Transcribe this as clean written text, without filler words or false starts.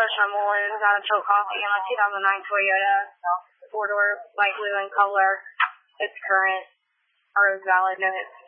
Trumbull, and it's got a choke coffee and a 2009 Toyota, 4-door, light blue in color. It's current, or is valid, no hits.